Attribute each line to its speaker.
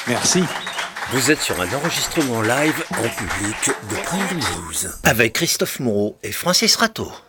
Speaker 1: Merci.
Speaker 2: Vous êtes sur un enregistrement live en public de Point de News avec Christophe Moreau et Francis Rateau.